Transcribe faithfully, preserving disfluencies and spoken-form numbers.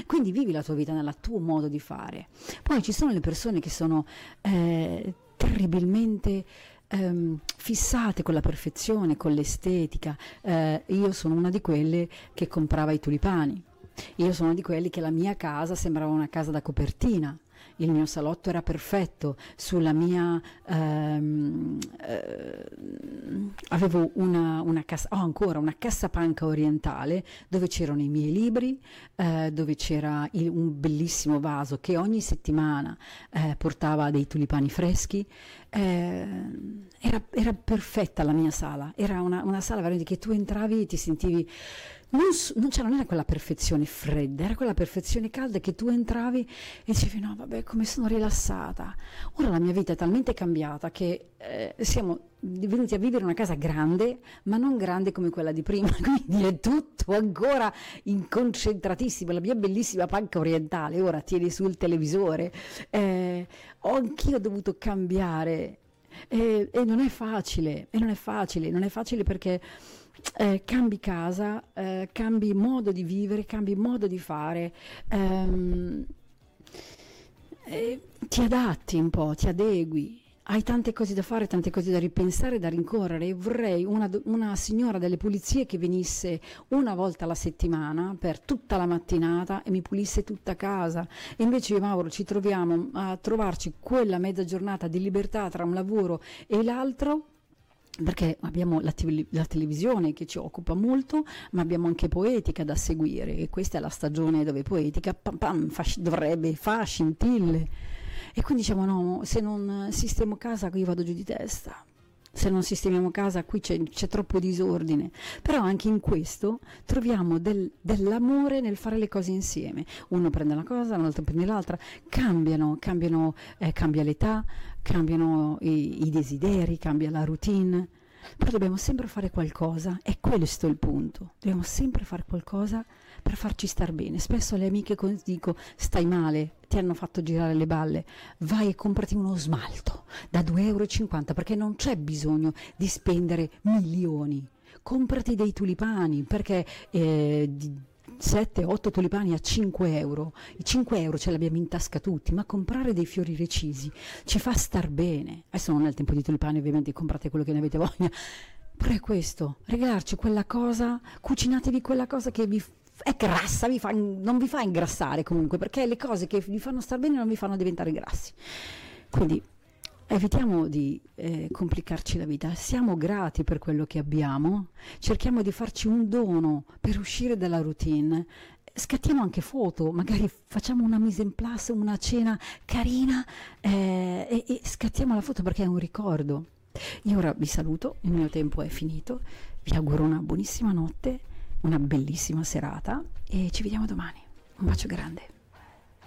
quindi vivi la tua vita nel tuo modo di fare. Poi ci sono le persone che sono eh, terribilmente ehm, fissate con la perfezione, con l'estetica. Eh, io sono una di quelle che comprava i tulipani. Io sono di quelli che la mia casa sembrava una casa da copertina. Il mio salotto era perfetto, sulla mia ehm, eh, avevo una, una cassa, ho ancora una cassapanca orientale dove c'erano i miei libri, eh, dove c'era il, un bellissimo vaso che ogni settimana eh, portava dei tulipani freschi. Eh, era, era perfetta la mia sala, era una, una sala veramente che tu entravi e ti sentivi. Non, non, c'era, non era quella perfezione fredda, era quella perfezione calda che tu entravi e dicevi no vabbè come sono rilassata. Ora la mia vita è talmente cambiata che eh, siamo venuti a vivere in una casa grande ma non grande come quella di prima, quindi è tutto ancora inconcentratissimo. La mia bellissima panca orientale ora tieni sul televisore, eh, ho anch'io dovuto cambiare e, e non è facile, e non è facile, non è facile perché Eh, cambi casa, eh, cambi modo di vivere, cambi modo di fare, ehm, eh, ti adatti un po', ti adegui, hai tante cose da fare, tante cose da ripensare, da rincorrere. E vorrei una, una signora delle pulizie che venisse una volta alla settimana per tutta la mattinata e mi pulisse tutta casa. E invece io e Mauro ci troviamo a trovarci quella mezza giornata di libertà tra un lavoro e l'altro, perché abbiamo la, te- la televisione che ci occupa molto, ma abbiamo anche Poetica da seguire e questa è la stagione dove Poetica pam, pam, fa, dovrebbe fa scintille e quindi diciamo no, se non sistemo casa io vado giù di testa, se non sistemiamo casa qui c'è, c'è troppo disordine. Però anche in questo troviamo del, dell'amore nel fare le cose insieme, uno prende una cosa, l'altro prende l'altra, cambiano, cambiano eh, cambia l'età, cambiano i, i desideri, cambia la routine, però dobbiamo sempre fare qualcosa, è questo il punto, dobbiamo sempre fare qualcosa per farci star bene. Spesso alle amiche dico stai male, ti hanno fatto girare le balle, vai e comprati uno smalto da due euro e cinquanta perché non c'è bisogno di spendere milioni, comprati dei tulipani perché eh, sette otto tulipani a cinque euro, i cinque euro ce li abbiamo in tasca tutti, ma comprare dei fiori recisi ci fa star bene. Adesso non è il tempo di tulipani, ovviamente comprate quello che ne avete voglia, però è questo, regalarci quella cosa, cucinatevi quella cosa che vi è grassa, vi fa, non vi fa ingrassare comunque, perché le cose che vi fanno star bene non vi fanno diventare grassi. Quindi evitiamo di eh, complicarci la vita, siamo grati per quello che abbiamo, cerchiamo di farci un dono per uscire dalla routine, scattiamo anche foto, magari facciamo una mise en place, una cena carina eh, e, e scattiamo la foto perché è un ricordo. Io ora vi saluto, il mio tempo è finito, vi auguro una buonissima notte, una bellissima serata e ci vediamo domani. Un bacio grande.